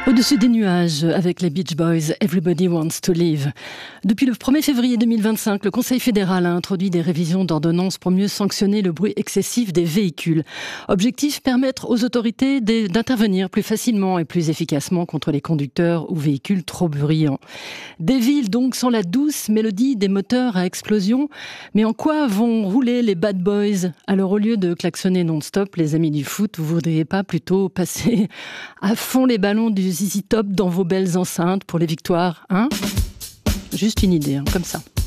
Au-dessus des nuages, avec les Beach Boys, Everybody Wants to Live. Depuis le 1er février 2025, le Conseil fédéral a introduit des révisions d'ordonnances pour mieux sanctionner le bruit excessif des véhicules. Objectif, permettre aux autorités d'intervenir plus facilement et plus efficacement contre les conducteurs ou véhicules trop bruyants. Des villes donc sans la douce mélodie des moteurs à explosion. Mais en quoi vont rouler les Bad Boys? Alors au lieu de klaxonner non-stop, les amis du foot, vous voudriez pas plutôt passer à fond les ballons du ZZ Top dans vos belles enceintes pour les victoires, hein? Juste une idée, comme ça.